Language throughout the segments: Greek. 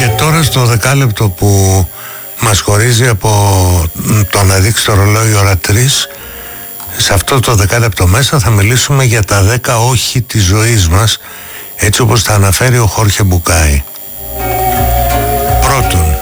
Και τώρα στο δεκάλεπτο που μας χωρίζει από το να δείξει το ρολόι ώρα 3, σε αυτό το δεκάλεπτο μέσα θα μιλήσουμε για τα 10 όχι της ζωής μας, έτσι όπως τα αναφέρει ο Χόρχε Μπουκάι. Πρώτον,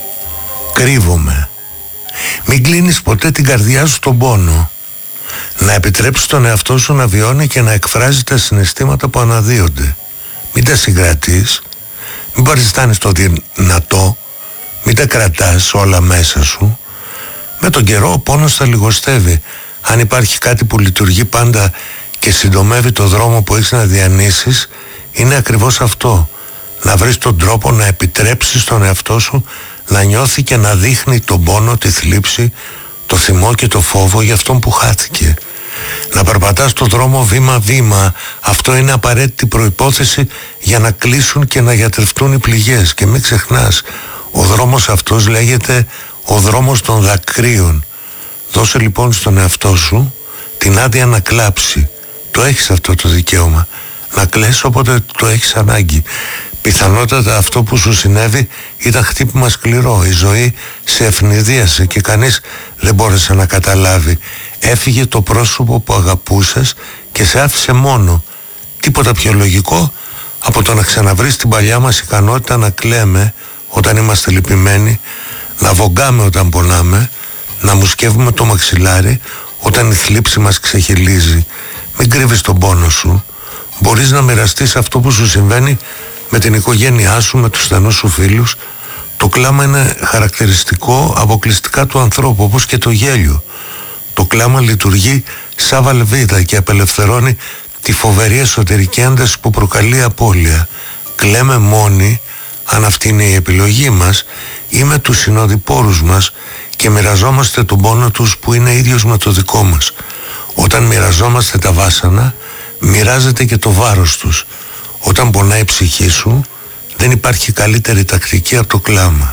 κρύβομαι. Μην κλείνεις ποτέ την καρδιά σου στον πόνο. Να επιτρέψεις τον εαυτό σου να βιώνει και να εκφράζει τα συναισθήματα που αναδύονται. Μην τα συγκρατείς, μην παριστάνεις το δυνατό, μην τα κρατάς όλα μέσα σου. Με τον καιρό ο πόνος θα λιγοστεύει. Αν υπάρχει κάτι που λειτουργεί πάντα και συντομεύει το δρόμο που έχεις να διανύσεις, είναι ακριβώς αυτό. Να βρεις τον τρόπο να επιτρέψεις τον εαυτό σου να νιώθει και να δείχνει τον πόνο, τη θλίψη, το θυμό και το φόβο για αυτόν που χάθηκε. Να περπατάς τον δρόμο βήμα-βήμα. Αυτό είναι απαραίτητη προϋπόθεση για να κλείσουν και να γιατρευτούν οι πληγές. Και μην ξεχνάς, ο δρόμος αυτός λέγεται ο δρόμος των δακρύων. Δώσε λοιπόν στον εαυτό σου την άδεια να κλάψει. Το έχεις αυτό το δικαίωμα. Να κλαις όποτε το έχεις ανάγκη. Πιθανότατα αυτό που σου συνέβη ήταν χτύπημα σκληρό. Η ζωή σε ευνηδίασε και κανείς δεν μπόρεσε να καταλάβει. Έφυγε το πρόσωπο που αγαπούσες και σε άφησε μόνο. Τίποτα πιο λογικό από το να ξαναβρεις την παλιά μας ικανότητα να κλαίμε όταν είμαστε λυπημένοι, να βογκάμε όταν πονάμε, να μουσκεύουμε το μαξιλάρι όταν η θλίψη μας ξεχυλίζει. Μην κρύβεις τον πόνο σου. Μπορείς να μοιραστείς αυτό που σου συμβαίνει με την οικογένειά σου, με τους στενούς σου φίλους. Το κλάμα είναι χαρακτηριστικό αποκλειστικά του ανθρώπου, όπως και το γέλιο. Το κλάμα λειτουργεί σαν βαλβίδα και απελευθερώνει τη φοβερή εσωτερική ένταση που προκαλεί απώλεια. Κλαίμε μόνοι, αν αυτή είναι η επιλογή μας, ή με τους συνοδοιπόρους μας και μοιραζόμαστε τον πόνο τους που είναι ίδιος με το δικό μας. Όταν μοιραζόμαστε τα βάσανα, μοιράζεται και το βάρος τους. Όταν πονάει η ψυχή σου, δεν υπάρχει καλύτερη τακτική από το κλάμα.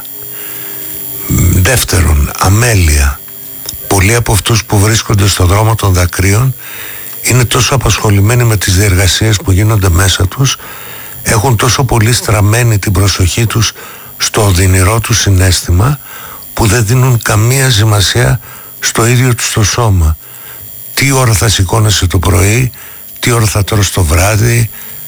Δεύτερον, αμέλεια. Πολλοί από αυτούς που βρίσκονται στον δρόμο των δακρύων είναι τόσο απασχολημένοι με τις διεργασίες που γίνονται μέσα τους, έχουν τόσο πολύ στραμμένη την προσοχή τους στο οδυνηρό του συναίσθημα, που δεν δίνουν καμία σημασία στο ίδιο τους το σώμα. Τι ώρα θα σηκώνεσαι το πρωί, τι ώρα θα τρως το βράδυ,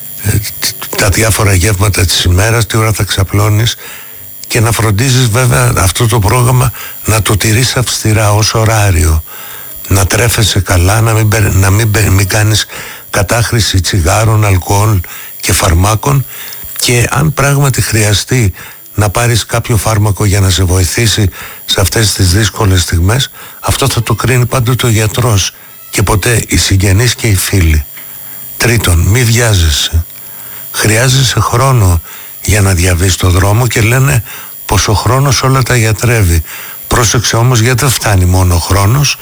τα διάφορα γεύματα της ημέρας, τι ώρα θα ξαπλώνεις, και να φροντίζεις βέβαια αυτό το πρόγραμμα να το τηρείς αυστηρά ως ωράριο, να τρέφεσαι καλά, να μην κάνεις κατάχρηση τσιγάρων, αλκοόλ και φαρμάκων, και αν πράγματι χρειαστεί να πάρεις κάποιο φάρμακο για να σε βοηθήσει σε αυτές τις δύσκολες στιγμές, αυτό θα το κρίνει πάντοτε ο γιατρός και ποτέ οι συγγενείς και οι φίλοι. Τρίτον, μη βιάζεσαι. Χρειάζεσαι χρόνο για να διαβείς το δρόμο και λένε πως ο χρόνος όλα τα γιατρεύει. Πρόσεξε όμως, γιατί δεν φτάνει μόνο ο χρόνος.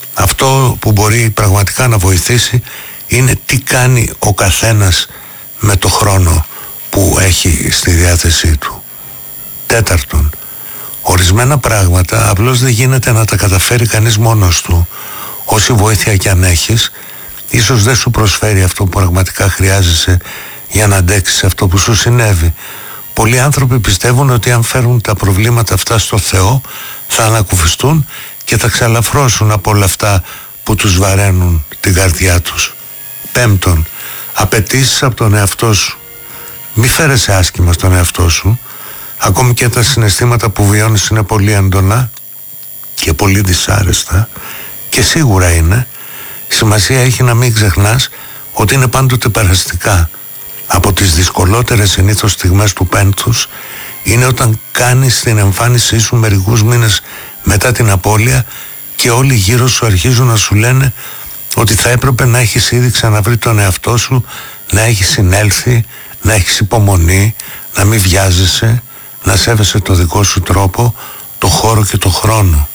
Αυτό που μπορεί πραγματικά να βοηθήσει είναι τι κάνει ο καθένας με το χρόνο που έχει στη διάθεσή του. Τέταρτον, ορισμένα πράγματα απλώς δεν γίνεται να τα καταφέρει κανείς μόνος του. Όση βοήθεια κι αν έχεις, ίσως δεν σου προσφέρει αυτό που πραγματικά χρειάζεσαι για να αντέξεις αυτό που σου συνέβη. Πολλοί άνθρωποι πιστεύουν ότι αν φέρουν τα προβλήματα αυτά στο Θεό, θα ανακουφιστούν και θα ξαλαφρώσουν από όλα αυτά που τους βαραίνουν την καρδιά τους. Πέμπτον, απαιτήσεις από τον εαυτό σου. Μη φέρεσαι άσχημα στον εαυτό σου. Ακόμη και τα συναισθήματα που βιώνεις είναι πολύ έντονα και πολύ δυσάρεστα, και σίγουρα είναι. Σημασία έχει να μην ξεχνάς ότι είναι πάντοτε περαστικά. Από τις δυσκολότερες συνήθως στιγμές του πένθους είναι όταν κάνεις την εμφάνισή σου μερικούς μήνες μετά την απώλεια και όλοι γύρω σου αρχίζουν να σου λένε ότι θα έπρεπε να έχεις ήδη ξαναβρει τον εαυτό σου, να έχεις συνέλθει, να έχεις υπομονή, να μην βιάζεσαι, να σέβεσαι το δικό σου τρόπο, το χώρο και το χρόνο.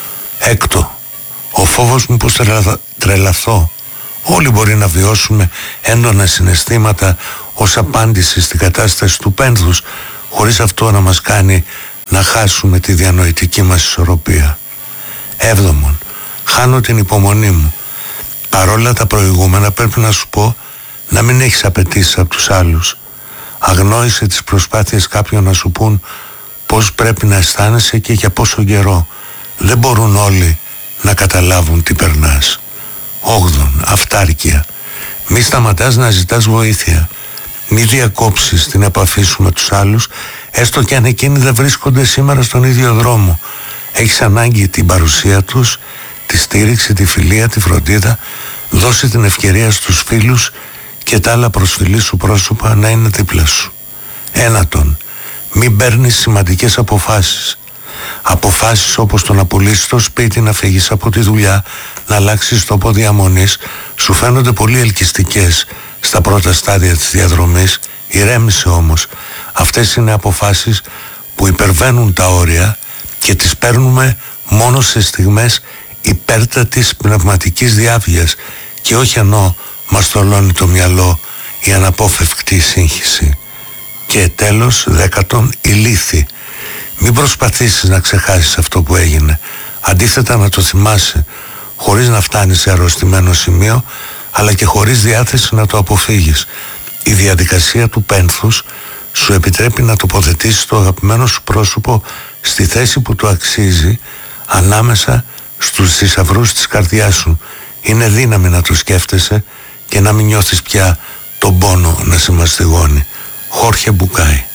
Έκτο, ο φόβος μου πως τρελαθώ. Όλοι μπορεί να βιώσουμε έντονα συναισθήματα ως απάντηση στην κατάσταση του πένθους, χωρίς αυτό να μας κάνει να χάσουμε τη διανοητική μας ισορροπία. Έβδομον, χάνω την υπομονή μου. Παρόλα τα προηγούμενα πρέπει να σου πω να μην έχεις απαιτήσεις από τους άλλους. Αγνόησε τις προσπάθειες κάποιων να σου πούν πώς πρέπει να αισθάνεσαι και για πόσο καιρό. Δεν μπορούν όλοι να καταλάβουν τι περνάς. 8. Αυτάρκεια. Μη σταματάς να ζητάς βοήθεια. Μη διακόψεις την επαφή σου με τους άλλους, έστω και αν εκείνοι δεν βρίσκονται σήμερα στον ίδιο δρόμο. Έχεις ανάγκη την παρουσία τους, τη στήριξη, τη φιλία, τη φροντίδα. Δώσε την ευκαιρία στους φίλους και τα άλλα προσφυλή σου πρόσωπα να είναι δίπλα σου. 9. Μην παίρνεις σημαντικές αποφάσεις. Αποφάσεις όπως το να πουλήσεις το σπίτι, να φύγεις από τη δουλειά, να αλλάξεις τόπο διαμονής, σου φαίνονται πολύ ελκυστικές στα πρώτα στάδια της διαδρομής. Ηρέμησε όμως. Αυτές είναι αποφάσεις που υπερβαίνουν τα όρια και τις παίρνουμε μόνο σε στιγμές υπέρτατης πνευματικής διάβγειας και όχι ενώ μας θολώνει το μυαλό η αναπόφευκτη σύγχυση. Και τέλος, 10. Η λύθη. Μην προσπαθήσεις να ξεχάσεις αυτό που έγινε. Αντίθετα, να το θυμάσαι, χωρίς να φτάνεις σε αρρωστημένο σημείο, αλλά και χωρίς διάθεση να το αποφύγεις. Η διαδικασία του πένθους σου επιτρέπει να τοποθετήσεις το αγαπημένο σου πρόσωπο στη θέση που του αξίζει, ανάμεσα στους θησαυρούς της καρδιάς σου. Είναι δύναμη να το σκέφτεσαι και να μην νιώθεις πια τον πόνο να σε μαστιγώνει. Χόρχε Μπουκάη.